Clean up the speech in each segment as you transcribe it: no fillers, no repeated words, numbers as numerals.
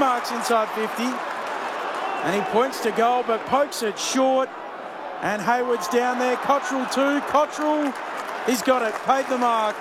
marks inside 50. And he points to goal, but pokes it short. And Hayward's down there. Cottrell too. Cottrell, he's got it. Paid the mark.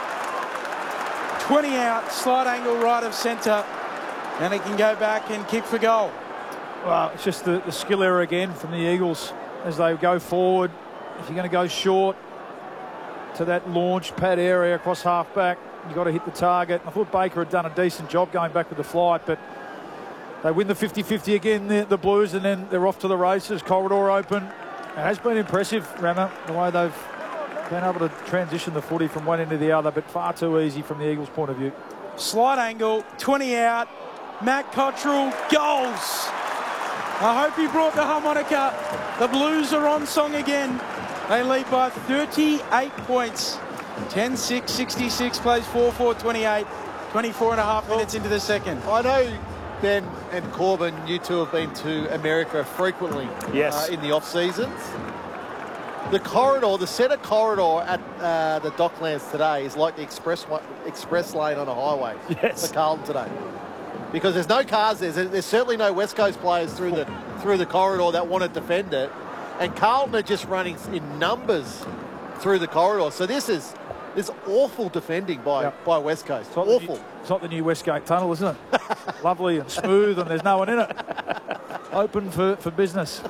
20 out, slight angle right of centre. And he can go back and kick for goal. Well, it's just the skill error again from the Eagles as they go forward. If you're going to go short to that launch pad area across half-back, you've got to hit the target. I thought Baker had done a decent job going back with the flight, but they win the 50-50 again, the Blues, and then they're off to the races. Corridor open. It has been impressive, Rammer, the way they've been able to transition the footy from one end to the other, but far too easy from the Eagles' point of view. Slight angle, 20 out. Matt Cottrell, goals. I hope he brought the harmonica. The Blues are on song again. They lead by 38 points. 10-6, 66, plays 4-4-28. 24 and a half minutes into the second. I know Ben and Corbin, you two have been to America frequently. Yes. In the off-seasons. The corridor, the centre corridor at the Docklands today is like the express lane on a highway. Yes. For Carlton today. Because there's no cars there. There's certainly no West Coast players through the corridor that want to defend it. And Carlton are just running in numbers through the corridor. So this is awful defending by West Coast. It's awful. It's not the new Westgate Tunnel, isn't it? Lovely and smooth, and there's no one in it. Open for business.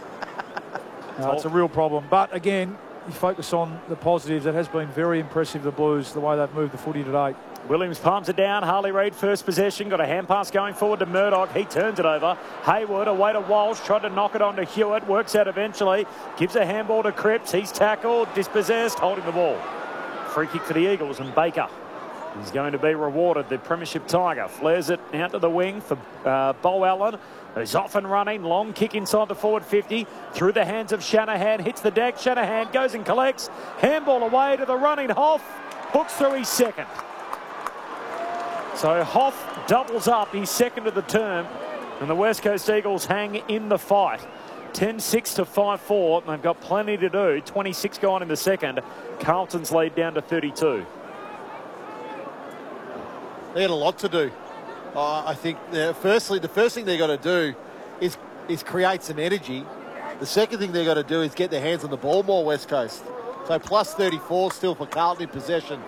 No, it's a real problem. But again, you focus on the positives. It has been very impressive, the Blues, the way they've moved the footy today. Williams palms it down. Harley Reid first possession. Got a hand pass going forward to Murdoch. He turns it over. Hayward away to Walsh. Tried to knock it on to Hewitt. Works out eventually. Gives a handball to Cripps. He's tackled. Dispossessed. Holding the ball. Free kick for the Eagles, and Baker is going to be rewarded. The Premiership Tiger flares it out to the wing for Bo Allen, who's off and running. Long kick inside the forward 50. Through the hands of Shanahan. Hits the deck. Shanahan goes and collects. Handball away to the running Hoff. Hooks through his second. So Hoff doubles up his second of the term, and the West Coast Eagles hang in the fight. 10-6 to 5-4. They've got plenty to do. 26 gone in the second. Carlton's lead down to 32. They had a lot to do. I think the first thing they've got to do is create some energy. The second thing they've got to do is get their hands on the ball more, West Coast. So plus 34 still for Carlton in possession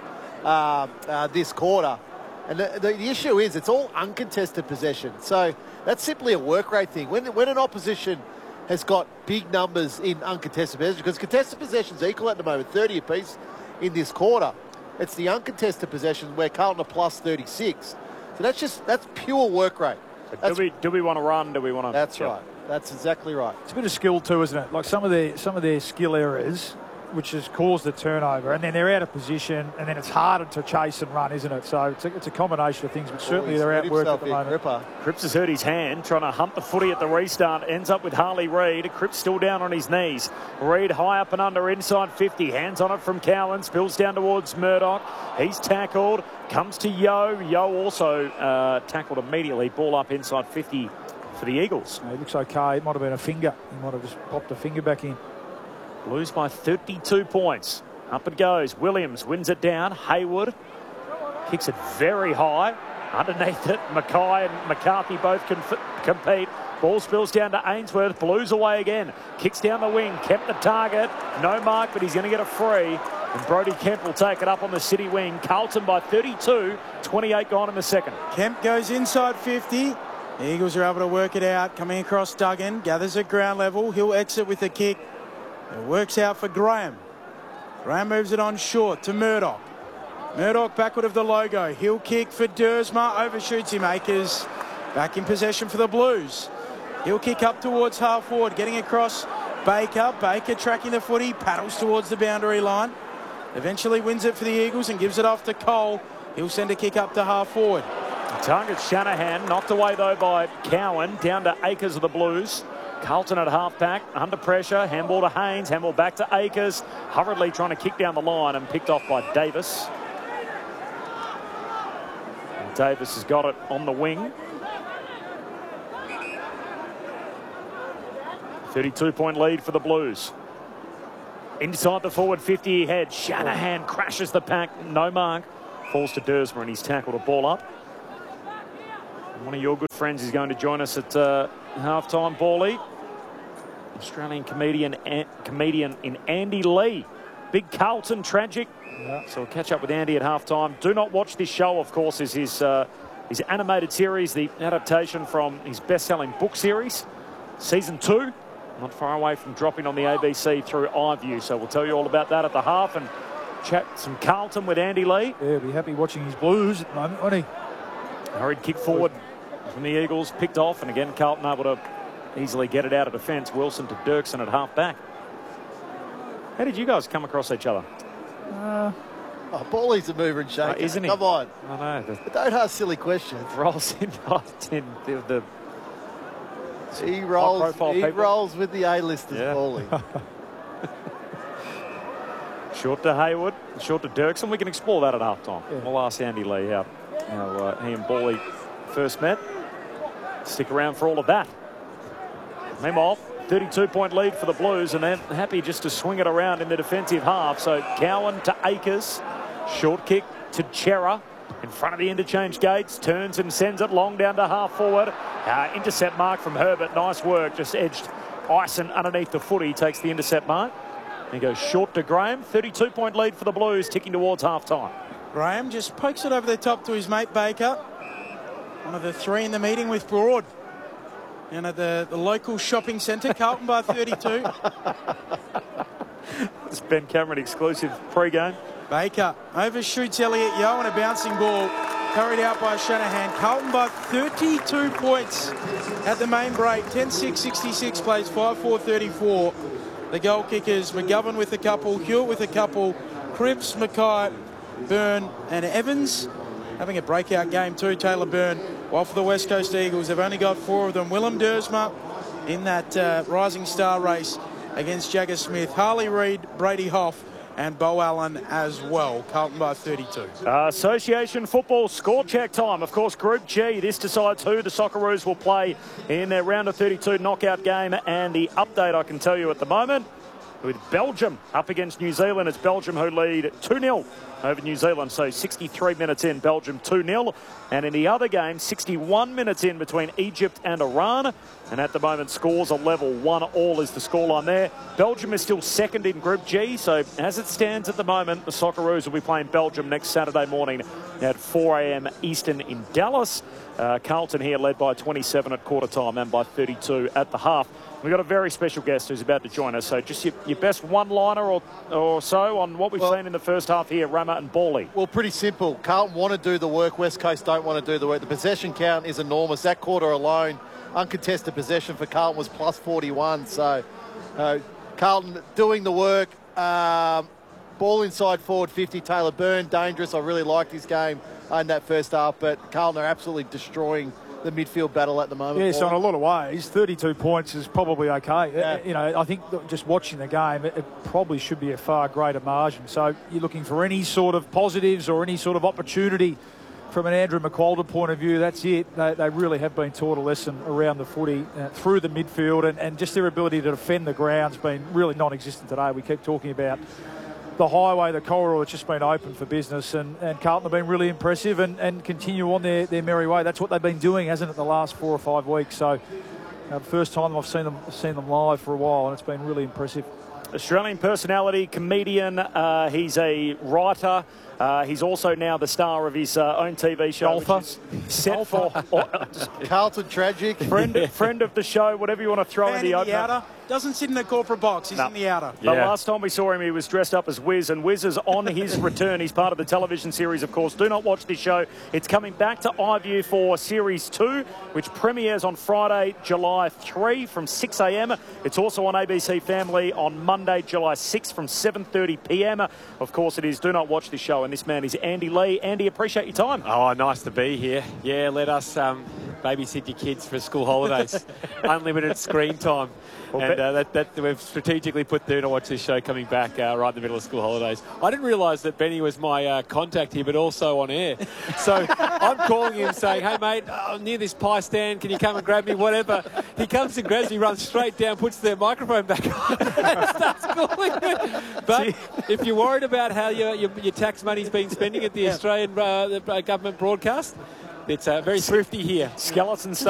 this quarter. And the issue is it's all uncontested possession. So that's simply a work rate thing. When an opposition has got big numbers in uncontested possession, because contested possessions equal at the moment, 30 apiece in this quarter. It's the uncontested possession where Carlton are plus 36. So that's pure work rate. Do we want to run? Do we want to? That's right. That's exactly right. It's a bit of skill too, isn't it? Like some of their skill errors, which has caused the turnover, and then they're out of position, and then it's harder to chase and run, isn't it? So it's a combination of things, but certainly they're outworked at the moment. Cripps has hurt his hand, trying to hump the footy at the restart. Ends up with Harley Reid. Cripps still down on his knees. Reid high up and under inside 50. Hands on it from Cowan. Spills down towards Murdoch. He's tackled. Comes to Yo. Yo also tackled immediately. Ball up inside 50 for the Eagles. It looks okay. It might have been a finger. He might have just popped a finger back in. Blues by 32 points. Up it goes. Williams wins it down. Hayward kicks it very high. Underneath it, Mackay and McCarthy both compete. Ball spills down to Ainsworth. Blues away again. Kicks down the wing. Kept the target. No mark, but he's going to get a free. And Brody Kemp will take it up on the City wing. Carlton by 32. 28 gone in the second. Kemp goes inside 50. The Eagles are able to work it out. Coming across Duggan. Gathers at ground level. He'll exit with a kick. It works out for Graham. Graham moves it on short to Murdoch. Murdoch backward of the logo. He'll kick for Dersma. Overshoots him. Akers back in possession for the Blues. He'll kick up towards half forward. Getting across Baker. Baker tracking the footy. Paddles towards the boundary line. Eventually wins it for the Eagles and gives it off to Cole. He'll send a kick up to half forward. Target Shanahan. Knocked away though by Cowan. Down to Akers of the Blues. Carlton at half-back, under pressure, handball to Haynes, handball back to Akers, hurriedly trying to kick down the line and picked off by Davis. And Davis has got it on the wing. 32-point lead for the Blues. Inside the forward 50 head, Shanahan crashes the pack, no mark, falls to Dersma and he's tackled a ball up. One of your good friends is going to join us at half-time, Bally. Australian comedian in Andy Lee. Big Carlton tragic. Yeah. So we'll catch up with Andy at half-time. Do Not Watch This Show, of course, is his animated series, the adaptation from his best-selling book series. Season 2, not far away from dropping on the ABC through iView. So we'll tell you all about that at the half and chat some Carlton with Andy Lee. Yeah, be happy watching his Blues at the moment, won't he? Hurried kick forward from the Eagles, picked off, and again Carlton able to easily get it out of defence. Wilson to Dirksen at half-back. How did you guys come across each other? Bally's a mover and shaker. Isn't he? Come on. I know. But don't ask silly questions. Rolls in right in the He rolls with the A-listers, yeah. Bally. Short to Hayward, short to Dirksen. We can explore that at half-time. Yeah. We'll ask Andy Lee how he and Bally first met. Stick around for all of that. Meanwhile, 32-point lead for the Blues, and they're happy just to swing it around in the defensive half. So Cowan to Akers, short kick to Chera in front of the interchange gates, turns and sends it long down to half forward. Intercept mark from Herbert, nice work, just edged Ison underneath the footy. He takes the intercept mark. He goes short to Graham. 32-point lead for the Blues, ticking towards half-time. Graham just pokes it over the top to his mate Baker. One of the three in the meeting with Broad. And at the local shopping centre, Carlton by 32. It's Ben Cameron exclusive pre-game. Baker overshoots Elliot Yeo and a bouncing ball carried out by Shanahan. Carlton by 32 points at the main break. 10-6-66 plays 5-4-34. The goal kickers, McGovern with a couple, Hewitt with a couple, Cripps, Mackay, Byrne and Evans. Having a breakout game too, Taylor Byrne. While for the West Coast Eagles, they've only got 4 of them. Willem Dersma in that Rising Star race against Jagger Smith. Harley Reid, Brady Hoff and Bo Allen as well. Carlton by 32. Association football score check time. Of course, Group G, this decides who the Socceroos will play in their round of 32 knockout game. And the update I can tell you at the moment, with Belgium up against New Zealand. It's Belgium who lead 2-0 over New Zealand. So 63 minutes in, Belgium 2-0. And in the other game, 61 minutes in between Egypt and Iran. And at the moment, scores are level. 1-1 is the scoreline there. Belgium is still second in Group G. So as it stands at the moment, the Socceroos will be playing Belgium next Saturday morning at 4 a.m. Eastern in Dallas. Carlton here led by 27 at quarter time and by 32 at the half. We've got a very special guest who's about to join us. So just your best one-liner or so on what we've seen in the first half here, Rama and Bally. Well, pretty simple. Carlton want to do the work. West Coast don't want to do the work. The possession count is enormous. That quarter alone, uncontested possession for Carlton was plus 41. So Carlton doing the work. Ball inside forward 50. Taylor Byrne, dangerous. I really liked his game in that first half. But Carlton are absolutely destroying the midfield battle at the moment. Yes, on a lot of ways, 32 points is probably okay. Yeah. You know, I think just watching the game, it probably should be a far greater margin. So you're looking for any sort of positives or any sort of opportunity from an Andrew McQualter point of view. That's it. They really have been taught a lesson around the footy through the midfield, and just their ability to defend the ground's been really non-existent today. We keep talking about the highway, the corridor that's just been open for business, and Carlton have been really impressive and continue on their merry way. That's what they've been doing, hasn't it, the last 4 or 5 weeks? So first time I've seen them live for a while, and it's been really impressive. Australian personality, comedian, he's a writer. He's also now the star of his own TV show. Golfer. Set for Carlton tragic. Friend of the show, whatever you want to throw in the opener. outer. Doesn't sit in the corporate box. He's in the outer. The last time we saw him, he was dressed up as Wiz, and Wiz is on his return. He's part of the television series, of course. Do not watch this show. It's coming back to iView for Series 2, which premieres on Friday, July 3 from 6 a.m. It's also on ABC Family on Monday, July 6 from 7:30 p.m. Of course, it is Do Not Watch This Show, and this man is Andy Lee. Andy, appreciate your time. Oh, nice to be here. Yeah, let us babysit your kids for school holidays. Unlimited screen time. And we've strategically put Do Not Watch This Show coming back right in the middle of school holidays. I didn't realise that Benny was my contact here, but also on air. So I'm calling him saying, hey, mate, I'm near this pie stand. Can you come and grab me? Whatever. He comes and grabs me, runs straight down, puts the microphone back on and starts calling me. But if you're worried about how your tax money's been spending at the Australian government broadcast, It's very thrifty here. Skeleton